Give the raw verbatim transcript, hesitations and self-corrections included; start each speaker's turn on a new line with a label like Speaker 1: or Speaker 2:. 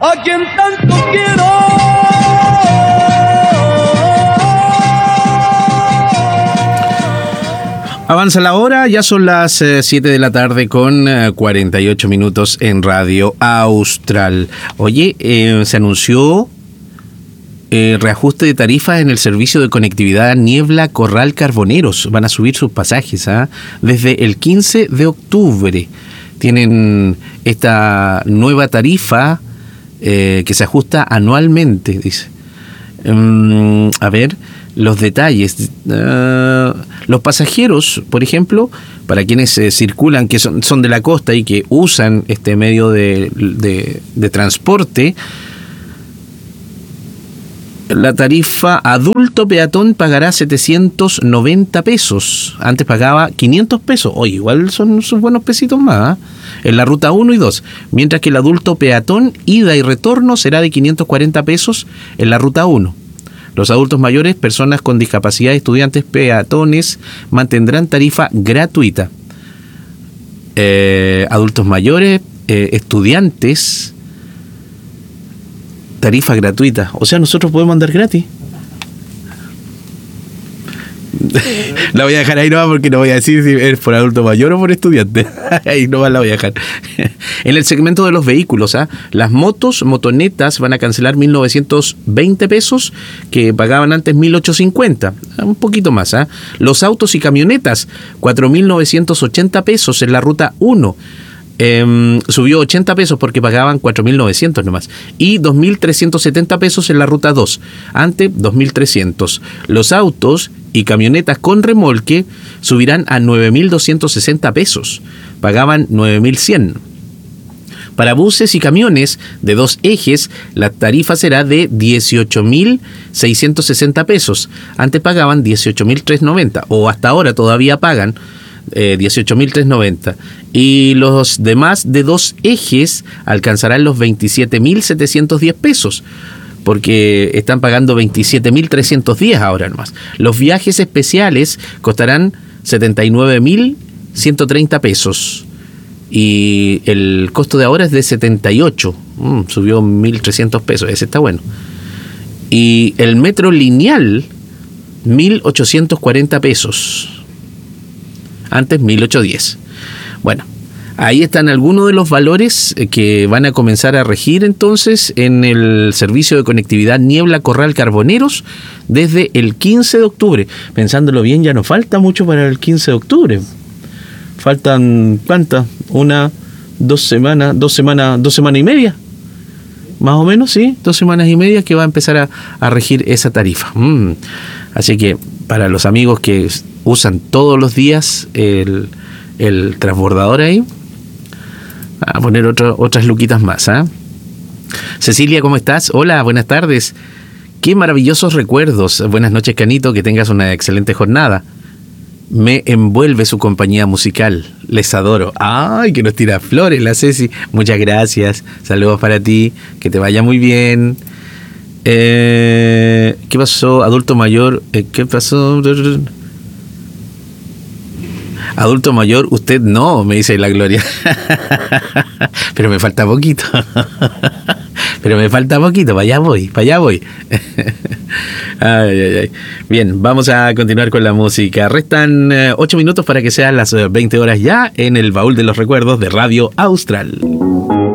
Speaker 1: a quien tanto quiero.
Speaker 2: Avanza la hora, ya son las eh, siete de la tarde con eh, cuarenta y ocho minutos en Radio Austral. Oye, eh, se anunció eh, reajuste de tarifas en el servicio de conectividad Niebla Corral Carboneros. Van a subir sus pasajes ¿eh? desde el quince de octubre. Tienen esta nueva tarifa eh, que se ajusta anualmente, dice. Um, a ver... Los detalles. Uh, los pasajeros, por ejemplo, para quienes eh, circulan, que son, son de la costa y que usan este medio de, de, de transporte, la tarifa adulto peatón pagará setecientos noventa pesos. Antes pagaba quinientos pesos. Oye, igual son sus buenos pesitos más, ¿eh? En la ruta uno y dos. Mientras que el adulto peatón, ida y retorno, será de quinientos cuarenta pesos en la ruta uno. Los adultos mayores, personas con discapacidad, estudiantes, peatones, mantendrán tarifa gratuita. Eh, adultos mayores, eh, estudiantes, tarifa gratuita. O sea, nosotros podemos andar gratis. La voy a dejar ahí nomás porque no voy a decir si es por adulto mayor o por estudiante. Ahí nomás la voy a dejar. En el segmento de los vehículos, ¿ah? Las motos, motonetas van a cancelar mil novecientos veinte pesos que pagaban antes mil ochocientos cincuenta. Un poquito más, ¿ah? Los autos y camionetas, cuatro mil novecientos ochenta pesos en la ruta uno. Eh, subió ochenta pesos porque pagaban cuatro mil novecientos nomás. Y dos mil trescientos setenta pesos en la ruta dos. Antes, dos mil trescientos. Los autos y camionetas con remolque subirán a nueve mil doscientos sesenta pesos. Pagaban nueve mil cien. Para buses y camiones de dos ejes, la tarifa será de dieciocho mil seiscientos sesenta pesos. Antes pagaban dieciocho mil trescientos noventa. O hasta ahora todavía pagan Eh, dieciocho mil trescientos noventa, y los demás de dos ejes alcanzarán los veintisiete mil setecientos diez pesos, porque están pagando veintisiete mil trescientos diez ahora nomás. Los viajes especiales costarán setenta y nueve mil ciento treinta pesos, y el costo de ahora es de setenta y ocho, mm, subió mil trescientos pesos, ese está bueno. Y el metro lineal, mil ochocientos cuarenta pesos. Antes mil ochocientos diez. Bueno, ahí están algunos de los valores que van a comenzar a regir entonces en el servicio de conectividad Niebla Corral Carboneros desde el quince de octubre. Pensándolo bien, ya no falta mucho para el quince de octubre. Faltan, ¿cuántas? Una, dos semanas, dos semanas, dos semanas y media. Más o menos, sí, dos semanas y media que va a empezar a, a regir esa tarifa. Mm. Así que para los amigos que usan todos los días el, el transbordador ahí, a poner otro, otras luquitas más, ¿eh? Cecilia, ¿cómo estás? Hola, buenas tardes. Qué maravillosos recuerdos. Buenas noches, Canito, que tengas una excelente jornada. Me envuelve su compañía musical. Les adoro. Ay, que nos tira flores la Ceci. Muchas gracias. Saludos para ti. Que te vaya muy bien. Eh, ¿Qué pasó? Adulto mayor. Eh, ¿Qué pasó? Adulto mayor, usted no, me dice la Gloria. Pero me falta poquito. Pero me falta poquito, para allá voy, para allá voy. Ay, ay, ay. Bien, vamos a continuar con la música. Restan eh, ocho minutos para que sean las veinte horas ya en el baúl de los recuerdos de Radio Austral.